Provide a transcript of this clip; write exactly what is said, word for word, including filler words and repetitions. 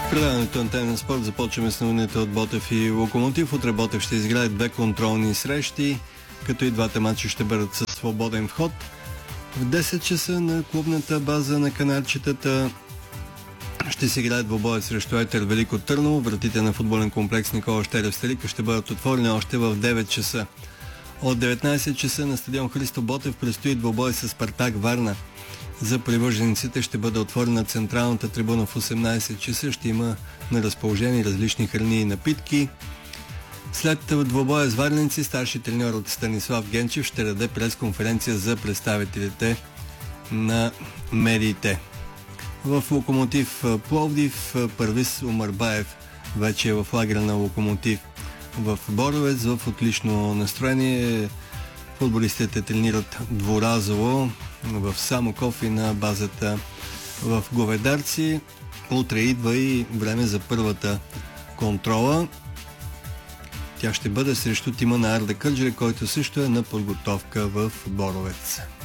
Предаването на Тенен спорт започваме с новините от Ботев и Локомотив. Утре Ботев ще изиграе две контролни срещи, като и двата матча ще бъдат със свободен вход. В десет часа на клубната база на канарчетата ще се играе двобой срещу Етер Велико Търново. Вратите на футболен комплекс Никола Щерев Старика ще бъдат отворени още в девет часа. От деветнайсет часа на стадион Христо Ботев предстои двобой с Спартак Варна. За привържениците ще бъде отворена централната трибуна в осемнайсет часа. Ще има на разположение различни храни и напитки. След двобоя с варненци, старши треньор от Станислав Генчев ще даде пресконференция за представителите на медиите. В Локомотив Пловдив Първис Умарбаев вече е в лагера на Локомотив в Боровец в отлично настроение. Футболистите тренират дворазово в Самоков и на базата в Говедарци. Утре идва и време за първата контрола. Тя ще бъде срещу тима на Арда Кърджали, който също е на подготовка в Боровец.